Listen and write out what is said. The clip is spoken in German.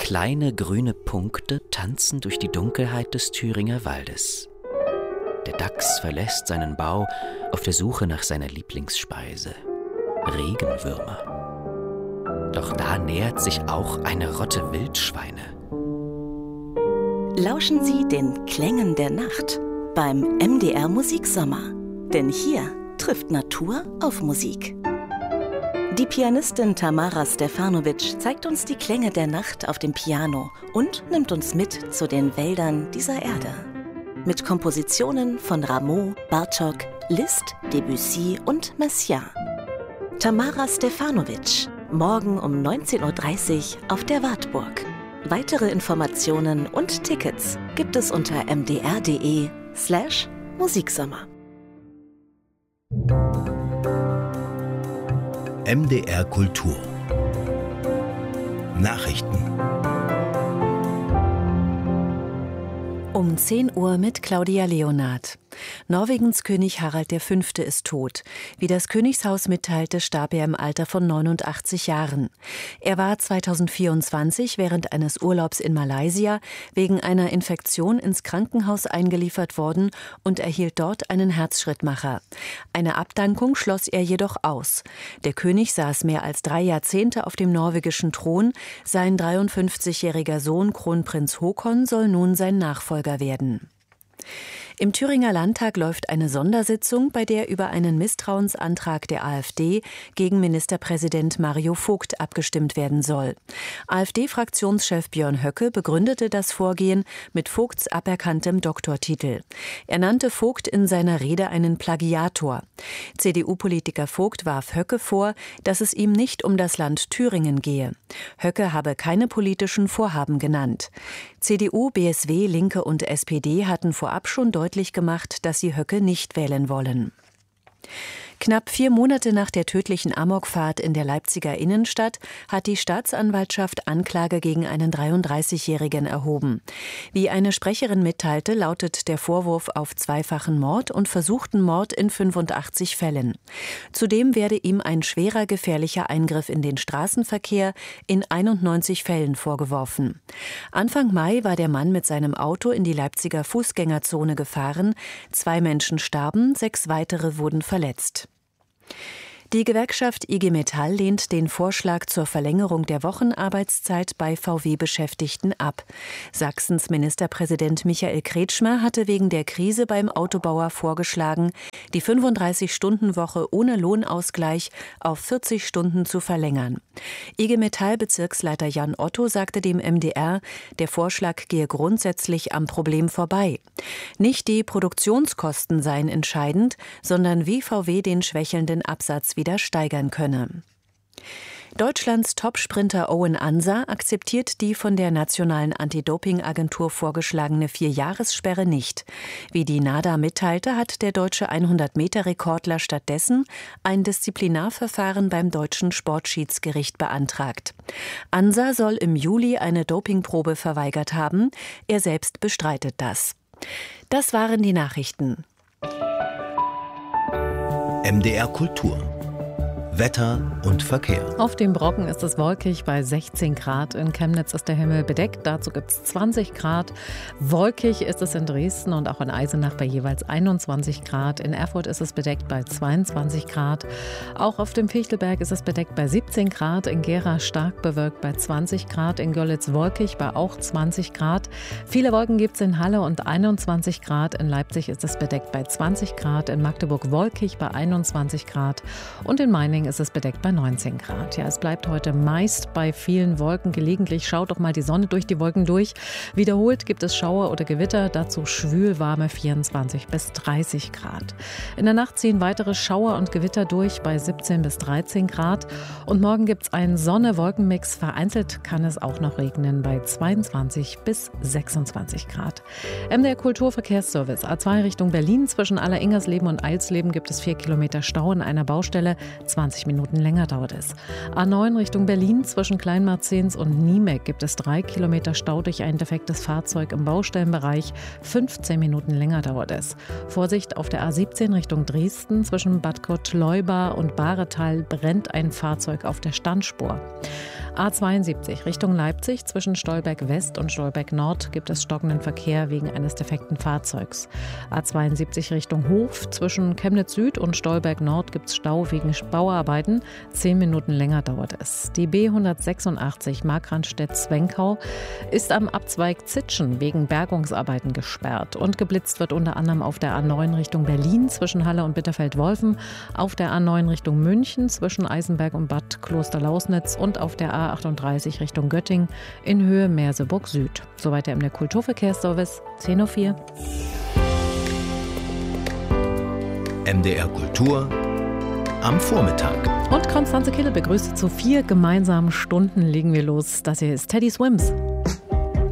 Kleine grüne Punkte tanzen durch die Dunkelheit des Thüringer Waldes. Der Dachs verlässt seinen Bau auf der Suche nach seiner Lieblingsspeise: Regenwürmer. Doch da nähert sich auch eine Rotte Wildschweine. Lauschen Sie den Klängen der Nacht beim MDR Musiksommer. Denn hier trifft Natur auf Musik. Die Pianistin Tamara Stefanovic zeigt uns die Klänge der Nacht auf dem Piano und nimmt uns mit zu den Wäldern dieser Erde. Mit Kompositionen von Rameau, Bartók, Liszt, Debussy und Messiaen. Tamara Stefanovic, morgen um 19:30 Uhr auf der Wartburg. Weitere Informationen und Tickets gibt es unter mdr.de/Musiksommer. MDR Kultur Nachrichten. Um 10 Uhr mit Claudia Leonard. Norwegens König Harald V. ist tot. Wie das Königshaus mitteilte, starb er im Alter von 89 Jahren. Er war 2024 während eines Urlaubs in Malaysia wegen einer Infektion ins Krankenhaus eingeliefert worden und erhielt dort einen Herzschrittmacher. Eine Abdankung schloss er jedoch aus. Der König saß mehr als 3 Jahrzehnte auf dem norwegischen Thron. Sein 53-jähriger Sohn Kronprinz Haakon soll nun sein Nachfolger werden. Im Thüringer Landtag läuft eine Sondersitzung, bei der über einen Misstrauensantrag der AfD gegen Ministerpräsident Mario Vogt abgestimmt werden soll. AfD-Fraktionschef Björn Höcke begründete das Vorgehen mit Vogts aberkanntem Doktortitel. Er nannte Vogt in seiner Rede einen Plagiator. CDU-Politiker Vogt warf Höcke vor, dass es ihm nicht um das Land Thüringen gehe. Höcke habe keine politischen Vorhaben genannt. CDU, BSW, Linke und SPD hatten vorab schon deutlich gemacht, dass sie Höcke nicht wählen wollen. Knapp 4 Monate nach der tödlichen Amokfahrt in der Leipziger Innenstadt hat die Staatsanwaltschaft Anklage gegen einen 33-Jährigen erhoben. Wie eine Sprecherin mitteilte, lautet der Vorwurf auf zweifachen Mord und versuchten Mord in 85 Fällen. Zudem werde ihm ein schwerer gefährlicher Eingriff in den Straßenverkehr in 91 Fällen vorgeworfen. Anfang Mai war der Mann mit seinem Auto in die Leipziger Fußgängerzone gefahren. 2 Menschen starben, 6 weitere wurden verletzt. Die Gewerkschaft IG Metall lehnt den Vorschlag zur Verlängerung der Wochenarbeitszeit bei VW-Beschäftigten ab. Sachsens Ministerpräsident Michael Kretschmer hatte wegen der Krise beim Autobauer vorgeschlagen, die 35-Stunden-Woche ohne Lohnausgleich auf 40 Stunden zu verlängern. IG Metall-Bezirksleiter Jan Otto sagte dem MDR, der Vorschlag gehe grundsätzlich am Problem vorbei. Nicht die Produktionskosten seien entscheidend, sondern wie VW den schwächelnden Absatz wieder steigern könne. Deutschlands Top-Sprinter Owen Ansa akzeptiert die von der Nationalen Anti-Doping-Agentur vorgeschlagene 4-Jahressperre nicht. Wie die NADA mitteilte, hat der deutsche 100-Meter-Rekordler stattdessen ein Disziplinarverfahren beim deutschen Sportschiedsgericht beantragt. Ansa soll im Juli eine Dopingprobe verweigert haben. Er selbst bestreitet das. Das waren die Nachrichten. MDR Kultur Wetter und Verkehr. Auf dem Brocken ist es wolkig bei 16 Grad. In Chemnitz ist der Himmel bedeckt. Dazu gibt es 20 Grad. Wolkig ist es in Dresden und auch in Eisenach bei jeweils 21 Grad. In Erfurt ist es bedeckt bei 22 Grad. Auch auf dem Fichtelberg ist es bedeckt bei 17 Grad. In Gera stark bewölkt bei 20 Grad. In Görlitz wolkig bei auch 20 Grad. Viele Wolken gibt es in Halle und 21 Grad. In Leipzig ist es bedeckt bei 20 Grad. In Magdeburg wolkig bei 21 Grad. Und in Meiningen ist es bedeckt bei 19 Grad. Ja, es bleibt heute meist bei vielen Wolken. Gelegentlich schaut doch mal die Sonne durch die Wolken durch. Wiederholt gibt es Schauer oder Gewitter, dazu schwülwarme 24 bis 30 Grad. In der Nacht ziehen weitere Schauer und Gewitter durch bei 17 bis 13 Grad. Und morgen gibt es einen Sonne-Wolken-Mix. Vereinzelt kann es auch noch regnen bei 22 bis 26 Grad. MDR Kulturverkehrsservice A2 Richtung Berlin. Zwischen Alleringersleben und Eilsleben gibt es 4 Kilometer Stau in einer Baustelle. 20 45 Minuten länger dauert es. A9 Richtung Berlin zwischen Kleinmarzens und Niemek gibt es 3 Kilometer Stau durch ein defektes Fahrzeug im Baustellenbereich. 15 Minuten länger dauert es. Vorsicht auf der A17 Richtung Dresden zwischen Bad Gottleuba und Bahretal brennt ein Fahrzeug auf der Standspur. A72 Richtung Leipzig zwischen Stolberg West und Stolberg Nord gibt es stockenden Verkehr wegen eines defekten Fahrzeugs. A72 Richtung Hof zwischen Chemnitz Süd und Stolberg Nord gibt es Stau wegen Bauarbeiten. 10 Minuten länger dauert es. Die B186 Markranstädt-Zwenkau ist am Abzweig Zitschen wegen Bergungsarbeiten gesperrt. Und geblitzt wird unter anderem auf der A9 Richtung Berlin zwischen Halle und Bitterfeld-Wolfen, auf der A9 Richtung München zwischen Eisenberg und Bad Klosterlausnitz und auf der A38 Richtung Göttingen in Höhe Merseburg Süd. Soweit der MDR Kulturverkehrsservice, 10:04 Uhr. MDR Kultur am Vormittag. Und Konstanze Kille begrüßt zu 4 gemeinsamen Stunden legen wir los. Das hier ist Teddy Swims.